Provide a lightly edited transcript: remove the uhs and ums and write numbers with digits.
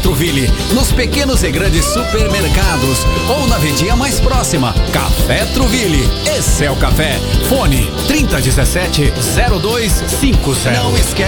Truville, nos pequenos e grandes supermercados ou na vendinha mais próxima. Café Truville, esse é o café. Fone 3017-0250. Não esquece